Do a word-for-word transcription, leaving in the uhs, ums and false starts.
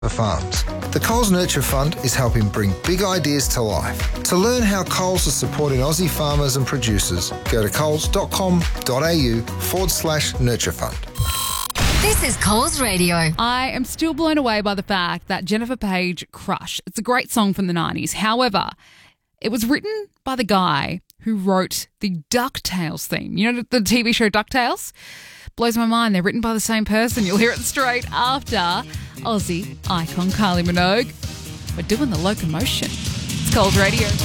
for farms. The Coles Nurture Fund is helping bring big ideas to life. To learn how Coles is supporting Aussie farmers and producers, go to coles.com.au forward slash nurture fund. This is Coles Radio. I am still blown away by the fact that Jennifer Page Crush. It's a great song from the nineties. However, it was written by the guy who wrote the DuckTales theme. You know the T V show DuckTales? Blows my mind. They're written by the same person. You'll hear it straight after Aussie icon Kylie Minogue. We're doing the locomotion. It's Coles Radio.